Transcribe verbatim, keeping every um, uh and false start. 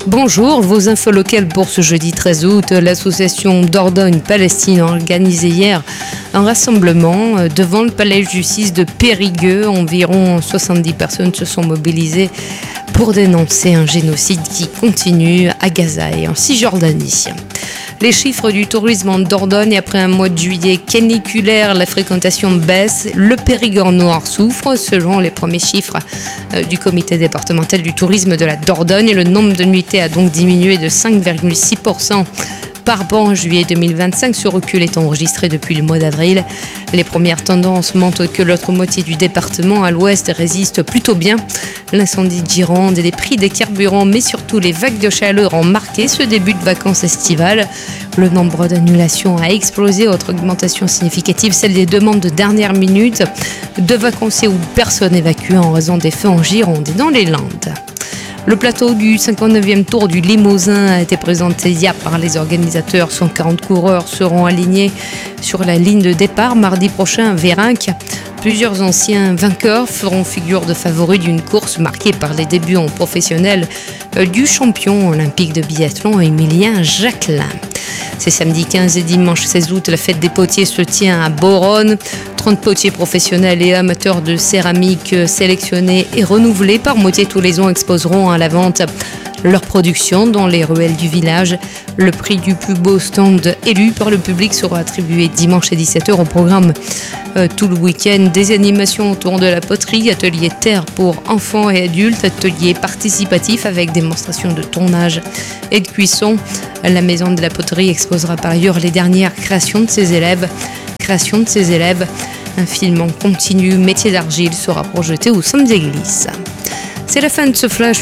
Bonjour, vos infos locales pour ce jeudi treize août. L'association Dordogne-Palestine a organisé hier un rassemblement devant le palais de justice de Périgueux. Environ soixante-dix personnes se sont mobilisées pour dénoncer un génocide qui continue à Gaza et en Cisjordanie. Les chiffres du tourisme en Dordogne, après un mois de juillet caniculaire, la fréquentation baisse. Le Périgord noir souffre. Selon les premiers chiffres du comité départemental du tourisme de la Dordogne, le nombre de nuitées a donc diminué de cinq virgule six pour cent par rapport en juillet deux mille vingt-cinq. Ce recul est enregistré depuis le mois d'avril. Les premières tendances montrent que l'autre moitié du département à l'ouest résiste plutôt bien. L'incendie de Gironde et les prix des carburants, mais surtout les vagues de chaleur ont marqué ce début de vacances estivales. Le nombre d'annulations a explosé. Autre augmentation significative, celle des demandes de dernière minute de vacanciers ou de personnes évacuées en raison des feux en Gironde et dans les Landes. Le plateau du cinquante-neuvième Tour du Limousin a été présenté hier par les organisateurs. cent quarante coureurs seront alignés sur la ligne de départ mardi prochain à Vérinck. Plusieurs anciens vainqueurs feront figure de favoris d'une course marquée par les débuts en professionnel du champion olympique de biathlon Émilien Jacquelin. C'est samedi quinze et dimanche seize août, la fête des potiers se tient à Boronne. trente potiers professionnels et amateurs de céramique sélectionnés et renouvelés par moitié tous les ans exposeront à la vente leur production dans les ruelles du village. Le prix du plus beau stand élu par le public sera attribué dimanche à dix-sept heures. Au programme euh, tout le week-end, des animations autour de la poterie, ateliers terre pour enfants et adultes, ateliers participatifs avec démonstration de tonnage et de cuisson. La maison de la poterie exposera par ailleurs les dernières créations de ses élèves. Création de ses élèves. Un film en continu, métier d'argile, sera projeté au Centre d'église. C'est la fin de ce flash.